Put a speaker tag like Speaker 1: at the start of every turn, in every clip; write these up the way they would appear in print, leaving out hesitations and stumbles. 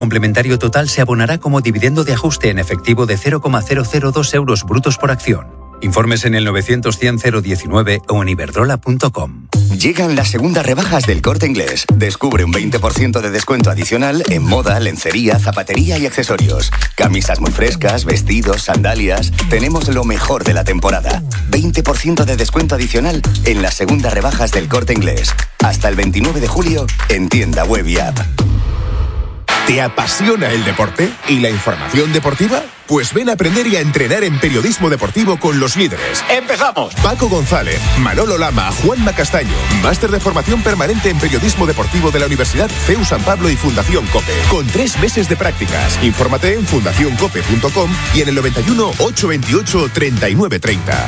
Speaker 1: Complementario total se abonará como dividendo de ajuste en efectivo de 0,002 euros brutos por acción. Informes en el 900-100-019 o en iberdrola.com.
Speaker 2: Llegan las segundas rebajas del Corte Inglés. Descubre un 20% de descuento adicional en moda, lencería, zapatería y accesorios. Camisas muy frescas, vestidos, sandalias. Tenemos lo mejor de la temporada. 20% de descuento adicional en las segundas rebajas del Corte Inglés. Hasta el 29 de julio en tienda web y app.
Speaker 3: ¿Te apasiona el deporte y la información deportiva? Pues ven a aprender y a entrenar en periodismo deportivo con los líderes.
Speaker 4: ¡Empezamos!
Speaker 3: Paco González, Manolo Lama, Juanma Castaño. Máster de formación permanente en periodismo deportivo de la Universidad CEU San Pablo y Fundación COPE. Con 3 meses de prácticas. Infórmate en fundacioncope.com y en el 91 828 3930.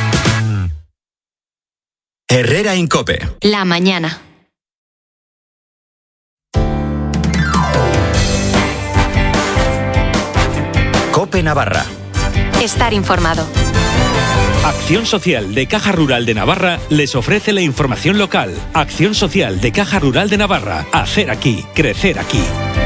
Speaker 5: Herrera en COPE.
Speaker 6: La mañana.
Speaker 5: COPE Navarra.
Speaker 6: Estar informado.
Speaker 7: Acción Social de Caja Rural de Navarra les ofrece la información local. Acción Social de Caja Rural de Navarra. Hacer aquí, crecer aquí.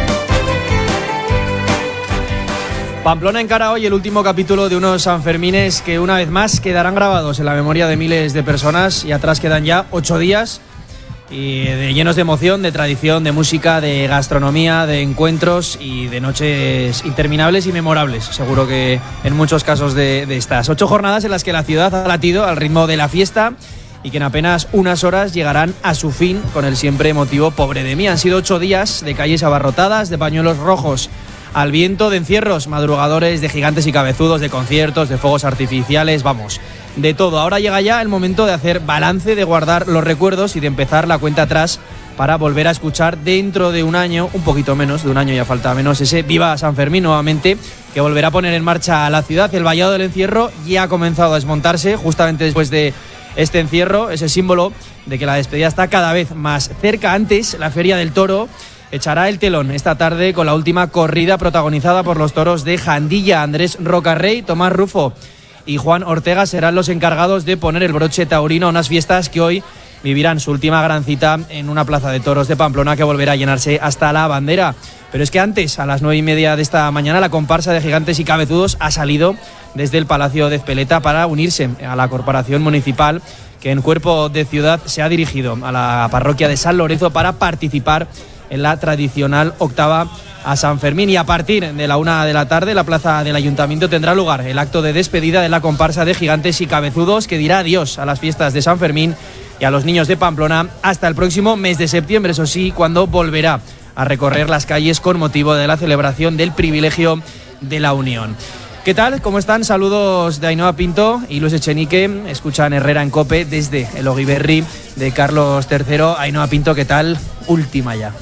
Speaker 8: Pamplona encara hoy el último capítulo de unos Sanfermines que una vez más quedarán grabados en la memoria de miles de personas, y atrás quedan ya 8 días y llenos de emoción, de tradición, de música, de gastronomía, de encuentros y de noches interminables y memorables. Seguro que en muchos casos de estas 8 jornadas en las que la ciudad ha latido al ritmo de la fiesta y que en apenas unas horas llegarán a su fin con el siempre emotivo Pobre de mí. Han sido 8 días de calles abarrotadas, de pañuelos rojos al viento, de encierros madrugadores, de gigantes y cabezudos, de conciertos, de fuegos artificiales, vamos, de todo. Ahora llega ya el momento de hacer balance, de guardar los recuerdos y de empezar la cuenta atrás para volver a escuchar dentro de un año, un poquito menos, de un año ya falta menos, ese Viva San Fermín nuevamente, que volverá a poner en marcha a la ciudad. El vallado del encierro ya ha comenzado a desmontarse justamente después de este encierro, ese símbolo de que la despedida está cada vez más cerca. Antes, la Feria del Toro echará el telón esta tarde con la última corrida protagonizada por los toros de Jandilla. Andrés Rocarrey, Tomás Rufo y Juan Ortega serán los encargados de poner el broche taurino a unas fiestas que hoy vivirán su última gran cita en una plaza de toros de Pamplona que volverá a llenarse hasta la bandera. Pero es que antes, a las 9:30 de esta mañana, la comparsa de gigantes y cabezudos ha salido desde el Palacio de Ezpeleta para unirse a la corporación municipal, que en cuerpo de ciudad se ha dirigido a la parroquia de San Lorenzo para participar en la tradicional octava a San Fermín. Y a partir de la 1 de la tarde, la plaza del Ayuntamiento tendrá lugar el acto de despedida de la comparsa de gigantes y cabezudos, que dirá adiós a las fiestas de San Fermín y a los niños de Pamplona hasta el próximo mes de septiembre, eso sí, cuando volverá a recorrer las calles con motivo de la celebración del privilegio de la Unión. ¿Qué tal? ¿Cómo están? Saludos de Ainhoa Pinto y Luis Echenique. Escuchan Herrera en COPE desde el Ogiberri de Carlos III. Ainhoa Pinto, ¿qué tal? Última ya.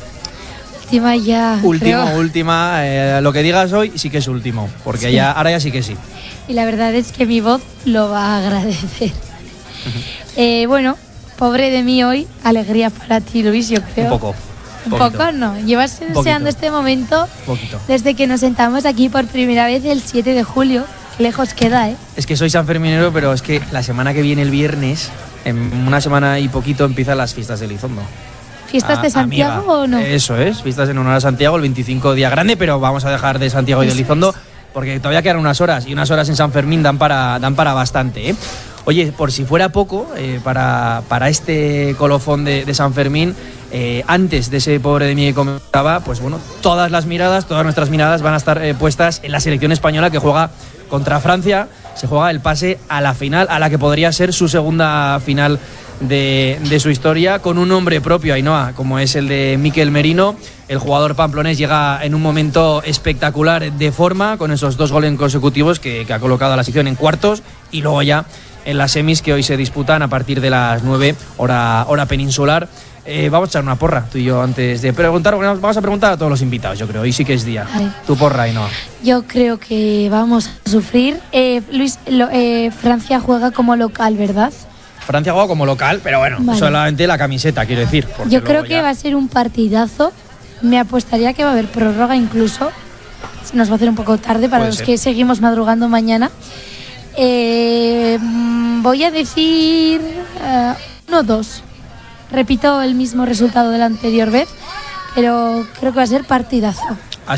Speaker 8: Última, lo que digas hoy sí que es último, porque sí. Ahora ya sí que sí.
Speaker 9: Y la verdad es que mi voz lo va a agradecer. Bueno, pobre de mí hoy, alegría para ti, Luis, yo creo. Un poco, ¿no? Llevas deseando este momento desde que nos sentamos aquí por primera vez el 7 de julio. Qué lejos queda, ¿eh? Es que soy sanferminero, pero es que la semana que viene, el viernes, en una semana y poquito, empiezan las fiestas de Elizondo. ¿Fiestas de Santiago o no? Eso es, fiestas en honor a Santiago, el 25 día grande, pero vamos a dejar de Santiago y de Elizondo porque todavía quedan unas horas, y unas horas en San Fermín dan para bastante, ¿eh? Oye, por si fuera poco, para este colofón de San Fermín, antes de ese pobre de mí que comentaba, pues bueno, todas nuestras miradas van a estar puestas en la selección española que juega contra Francia. Se juega el pase a la final, a la que podría ser su segunda final de su historia, con un nombre propio, Ainhoa, como es el de Mikel Merino. El jugador pamplonés llega en un momento espectacular de forma, con esos 2 goles consecutivos que ha colocado a la sección en cuartos, y luego ya en las semis que hoy se disputan a partir de las 9 hora peninsular. Vamos a echar una porra, tú y yo, antes de preguntar. Vamos a preguntar a todos los invitados, yo creo. Hoy sí que es día. Ay. Tu porra, Ainhoa. Yo creo que vamos a sufrir. Luis, Francia juega como local, ¿verdad? Francia juega como local, pero bueno, vale. Solamente la camiseta, quiero decir. Yo creo que va a ser un partidazo. Me apostaría que va a haber prórroga incluso. Se nos va a hacer un poco tarde para los que seguimos madrugando mañana. Voy a decir 1-2. Repito el mismo resultado de la anterior vez, pero creo que va a ser partidazo.